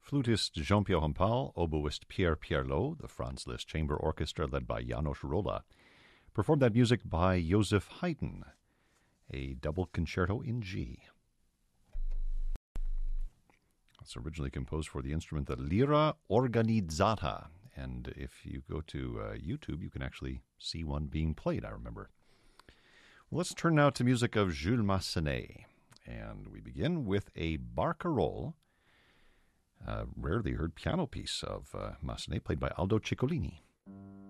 Flutist Jean-Pierre Rampal, oboist Pierre Pierlot, the Franz Liszt Chamber Orchestra led by János Róla, performed that music by Joseph Haydn, a double concerto in G. It's originally composed for the instrument, the lira organizzata, and if you go to YouTube, you can actually see one being played, I remember. Well, let's turn now to music of Jules Massenet, and we begin with a barcarolle, rarely heard piano piece of Massenet, played by Aldo Ciccolini.